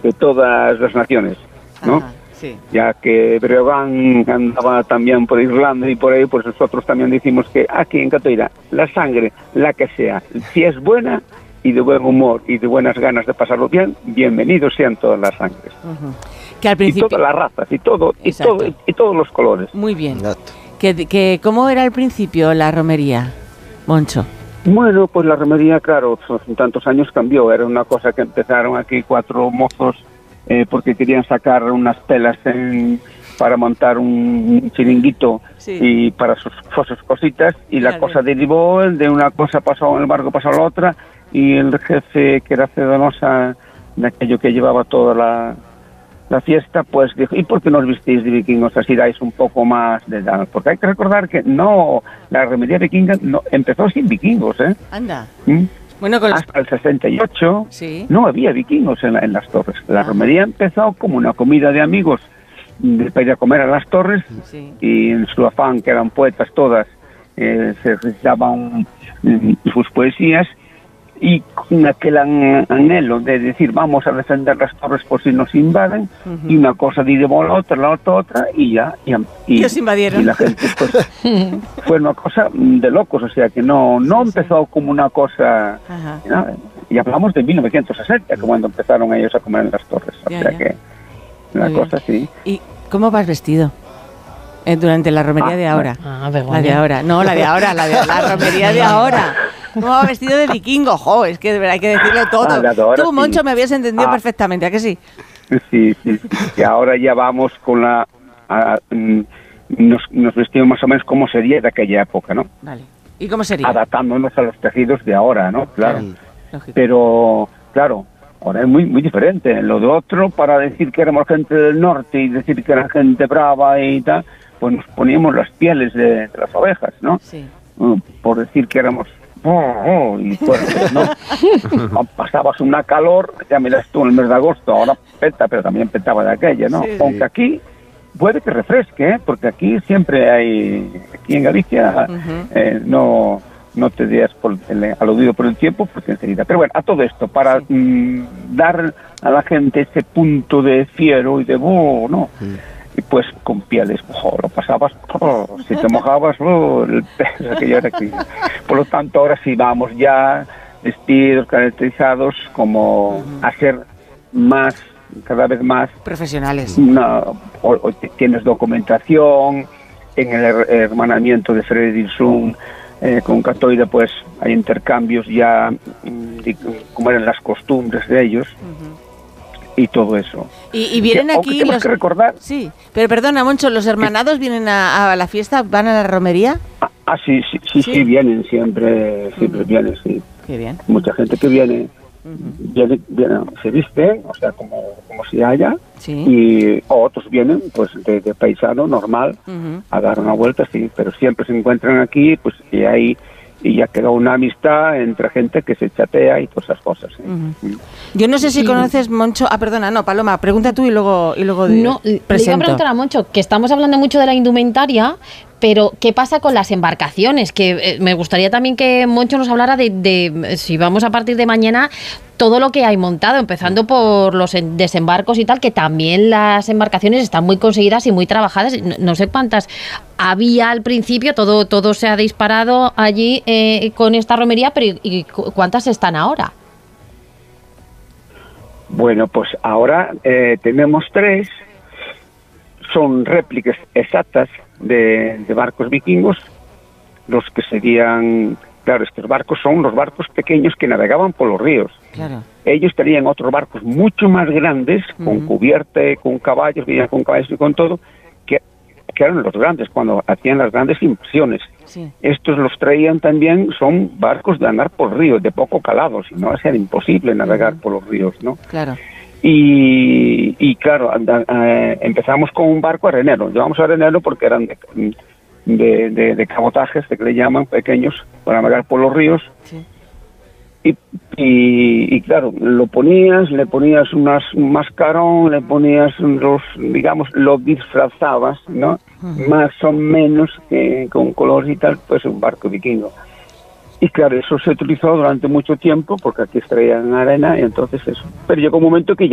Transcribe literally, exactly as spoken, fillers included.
de todas las naciones, ¿no? Ajá, sí. Ya que Breogán andaba también por Irlanda y por ahí, pues nosotros también decimos que aquí en Catoira, la sangre, la que sea, si es buena y de buen humor y de buenas ganas de pasarlo bien, bienvenidos sean todas las sangres. Uh-huh. Que al principio... Y todas las razas, y todo, y todo, y, y todos los colores. Muy bien. Que, que, ¿Cómo era al principio la romería, Moncho? Bueno, pues la romería, claro, en tantos años cambió. Era una cosa que empezaron aquí cuatro mozos eh, porque querían sacar unas telas en, para montar un chiringuito, sí, y para sus, sus cositas, y la claro. cosa derivó, de una cosa pasó en el barco, pasó a la otra, y el jefe, que era Cedonosa, de aquello que llevaba toda la, la fiesta, pues dijo, ¿y por qué no os vestís de vikingos? Así dais un poco más de edad. Porque hay que recordar que no, la romería vikinga no, empezó sin vikingos, ¿eh? Anda. ¿Mm? Bueno, con los... Hasta el sesenta y ocho, sí, no había vikingos en, la, en las torres. La ah. romería empezó como una comida de amigos de, para ir a comer a las torres, sí, y en su afán, que eran poetas todas, eh, se recitaban eh, sus poesías, y con aquel an anhelo de decir vamos a defender las torres por si nos invaden, uh-huh, y una cosa llevó a la otra, la otra, otra, y ya, y, y, y, invadieron. y la gente pues fue una cosa de locos, o sea que no, no sí, empezó sí. como una cosa, ¿no? Y hablamos de mil novecientos sesenta, que cuando empezaron ellos a comer en las torres, o ya, sea ya. que la Muy cosa bien. sí. ¿Y cómo vas vestido? Eh, durante la romería ah, de ahora. Ah, la de ahora. No, la de ahora, la de la romería de ahora. ¿Cómo va vestido de vikingo? Jo, es que de verdad hay que decirlo todo. Ah, ahora, Tú, Moncho, sí. me habías entendido ah. perfectamente, ¿a que sí? Sí, sí, sí. Y ahora ya vamos con la... A, mm, nos, nos vestimos más o menos como sería de aquella época, ¿no? Vale. ¿Y cómo sería? Adaptándonos a los tejidos de ahora, ¿no? Claro. Lógico. Pero, claro, ahora es muy muy diferente. Lo de otro, para decir que éramos gente del norte y decir que era gente brava y tal, pues nos poníamos las pieles de, de las ovejas, ¿no? Sí. Uh, por decir que éramos... Oh, oh, y fuertes, ¿no? Pasabas una calor, ya miras tú en el mes de agosto, ahora peta, pero también petaba de aquella, ¿no? Sí, aunque aquí puede que refresque, ¿eh? Porque aquí siempre hay, aquí en Galicia, uh-huh, eh, no, no te des por el, aludido por el tiempo, porque enseguida. Pero bueno, a todo esto, para sí. mmm, dar a la gente ese punto de fiero y de oh, ¿no? Sí. Y pues con pieles, oh, lo pasabas, oh, si te mojabas, oh, el pez, aquello era aquí. Por lo tanto, ahora sí vamos ya vestidos, caracterizados, como uh-huh, a ser más, cada vez más... profesionales. Una, o, o tienes documentación, en el her hermanamiento de Fredriksson eh, con Catoira, pues hay intercambios ya, de, como eran las costumbres de ellos, uh-huh, y todo eso. Y, y vienen que, aquí los... que recordar... Sí, pero perdona, Moncho, ¿los hermanados vienen a, a la fiesta, van a la romería? Ah, ah sí, sí, sí, sí, sí, vienen, siempre, siempre uh-huh, vienen, sí. Qué bien. Mucha gente que viene, uh-huh, viene, viene se viste, o sea, como, como si haya, sí, y otros vienen, pues, de, de paisano, normal, uh-huh, a dar una vuelta, sí, pero siempre se encuentran aquí, pues, y hay... y ya quedó una amistad entre gente que se chatea y todas esas cosas. ¿eh? Uh-huh. Yo no sé si sí. conoces Moncho... Ah, perdona, no, Paloma, pregunta tú y luego, y luego de, no, presento. Le iba a preguntar a Moncho, que estamos hablando mucho de la indumentaria, pero ¿qué pasa con las embarcaciones? Que eh, me gustaría también que Moncho nos hablara de, de, si vamos a partir de mañana, todo lo que hay montado, empezando por los desembarcos y tal, que también las embarcaciones están muy conseguidas y muy trabajadas. No, no sé cuántas había al principio, todo, todo se ha disparado allí eh, con esta romería, pero ¿y cuántas están ahora? Bueno, pues ahora eh, tenemos tres, son réplicas exactas de, de barcos vikingos, los que serían... Claro, estos barcos son los barcos pequeños que navegaban por los ríos. Claro. Ellos tenían otros barcos mucho más grandes, uh-huh, con cubierta, con caballos, venían con caballos y con todo, que, que eran los grandes, cuando hacían las grandes invasiones. Sí. Estos los traían también, son barcos de andar por ríos, de poco calado, si no, era imposible navegar uh-huh, por los ríos, ¿no? Claro. Y, y claro, eh, empezamos con un barco arenero. Llevamos arenero porque eran de... De, de, de cabotajes, de que le llaman, pequeños, para navegar por los ríos. Sí. Y, y, y claro, lo ponías, le ponías unas, un mascarón, le ponías los, digamos, lo disfrazabas, ¿no? Uh-huh. Más o menos, que con colores y tal, pues un barco vikingo. Y claro, eso se utilizó durante mucho tiempo, porque aquí extraían arena, y entonces eso. Pero llegó un momento que ya